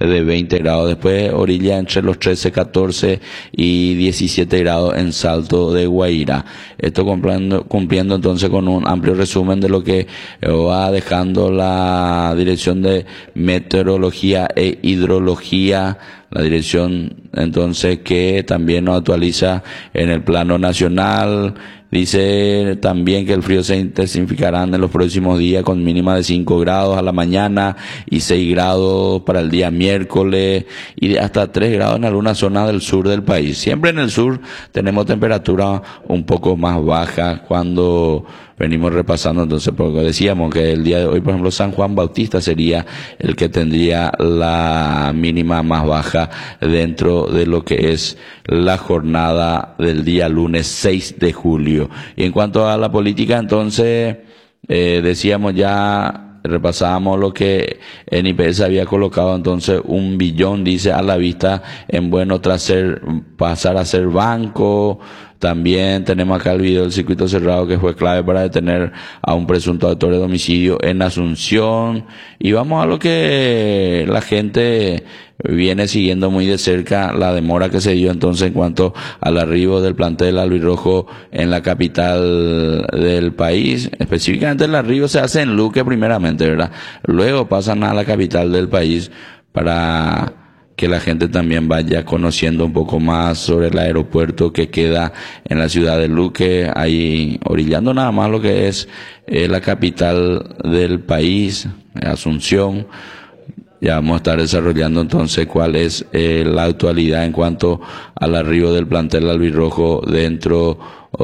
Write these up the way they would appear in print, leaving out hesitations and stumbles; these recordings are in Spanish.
de 20 grados. Después orilla entre los 13, 14 y 17 grados en Salto de Guaira. Esto cumpliendo entonces con un amplio resumen de lo que va dejando la Dirección de Meteorología e Hidrología, la dirección entonces que también nos actualiza en el plano nacional. Dice también que el frío se intensificará en los próximos días con mínima de 5 grados a la mañana y 6 grados para el día miércoles y hasta 3 grados en algunas zonas del sur del país. Siempre en el sur tenemos temperatura un poco más baja cuando venimos repasando, entonces, porque decíamos que el día de hoy, por ejemplo, San Juan Bautista sería el que tendría la mínima más baja dentro de lo que es la jornada del día lunes 6 de julio. Y en cuanto a la política, entonces, decíamos ya, repasábamos lo que en IPS había colocado, entonces 1 billón, dice, a la vista en bueno tras pasar a ser banco. También tenemos acá el video del circuito cerrado que fue clave para detener a un presunto autor de homicidio en Asunción. Y vamos a lo que la gente viene siguiendo muy de cerca, la demora que se dio entonces en cuanto al arribo del plantel albirrojo en la capital del país. Específicamente el arribo se hace en Luque primeramente, ¿verdad? Luego pasan a la capital del país para que la gente también vaya conociendo un poco más sobre el aeropuerto que queda en la ciudad de Luque, ahí orillando nada más lo que es la capital del país, Asunción. Ya vamos a estar desarrollando entonces cuál es la actualidad en cuanto al arribo del plantel albirrojo dentro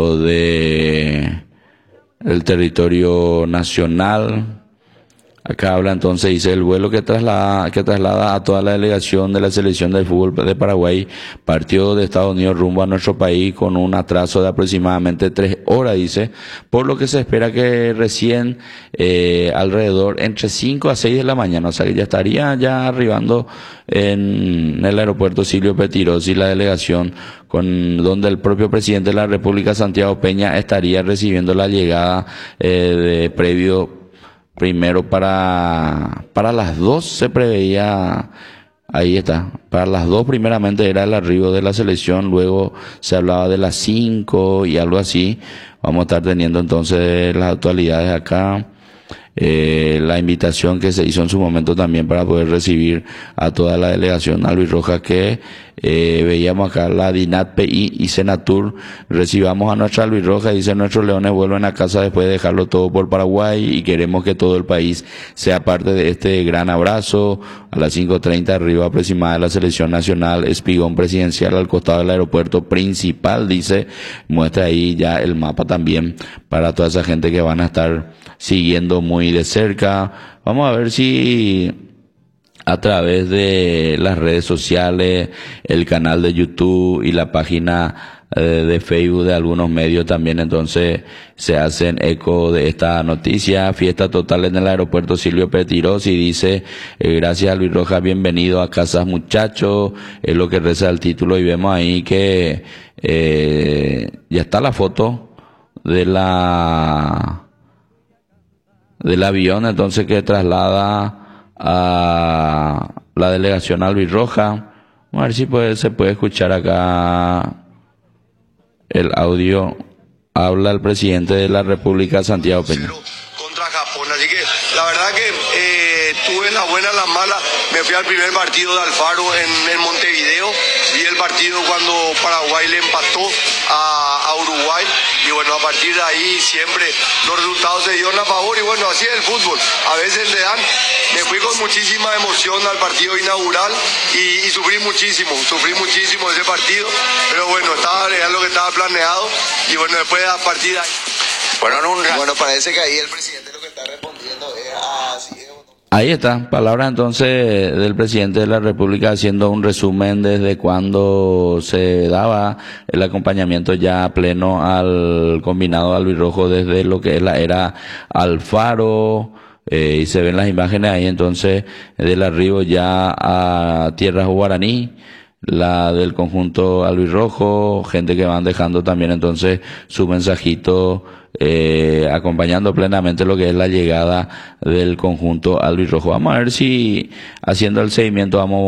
de el territorio nacional. Acá habla entonces, dice, el vuelo que traslada a toda la delegación de la selección del fútbol de Paraguay partió de Estados Unidos rumbo a nuestro país con un atraso de aproximadamente 3 horas, dice, por lo que se espera que recién alrededor entre 5 a 6 de la mañana, o sea que ya estaría ya arribando en el aeropuerto Silvio Pettirossi la delegación donde el propio presidente de la República, Santiago Peña, estaría recibiendo la llegada de previo. Primero para las 2 se preveía, ahí está, para las 2 primeramente era el arribo de la selección, luego se hablaba de las 5 y algo así. Vamos a estar teniendo entonces las actualidades acá, la invitación que se hizo en su momento también para poder recibir a toda la delegación albirroja que veíamos acá, la DINAT, PI y Senatur. Recibamos a nuestra albirroja, dice, nuestros leones vuelven a casa después de dejarlo todo por Paraguay y queremos que todo el país sea parte de este gran abrazo. A las 5:30 arriba aproximada de la selección nacional, espigón presidencial al costado del aeropuerto principal, dice, muestra ahí ya el mapa también para toda esa gente que van a estar siguiendo muy de cerca. Vamos a ver si a través de las redes sociales, el canal de YouTube y la página de Facebook de algunos medios también entonces se hacen eco de esta noticia. Fiesta total en el aeropuerto Silvio Pettirossi, dice, gracias Luis Rojas, bienvenido a casas muchachos, es lo que reza el título, y vemos ahí que ya está la foto del avión entonces que traslada a la delegación albirroja. Vamos a ver si se puede escuchar acá el audio. Habla el presidente de la República, Santiago Peña. Contra Japón, así que la verdad que tuve las buenas, las malas. Me fui al primer partido de Alfaro en Montevideo, vi el partido cuando Paraguay le empató a Uruguay, y bueno, a partir de ahí siempre los resultados se dieron a favor, y bueno, así es el fútbol, a veces le dan. Me fui con muchísima emoción al partido inaugural y sufrí muchísimo ese partido, pero bueno, era lo que estaba planeado, y bueno, después a partir de ahí. Bueno, parece que ahí el presidente lo que está respondiendo es así. Ahí está, palabra entonces del presidente de la República haciendo un resumen desde cuando se daba el acompañamiento ya pleno al combinado albirrojo desde lo que es la era Alfaro, y se ven las imágenes ahí entonces del arribo ya a tierras guaraní, la del conjunto albirrojo, gente que van dejando también entonces su mensajito, acompañando plenamente lo que es la llegada del conjunto albirrojo. Vamos a ver si haciendo el seguimiento vamos